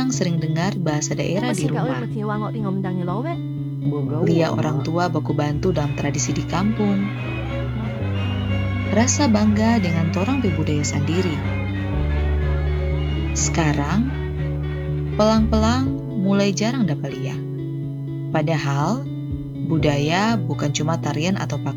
orang sering dengar bahasa daerah di rumah. Lihat orang tua baku bantu dalam tradisi di kampung. Rasa bangga dengan torang budaya sendiri. Sekarang, pelang-pelang mulai jarang dapat lihat. Padahal, budaya bukan cuma tarian atau pakaian.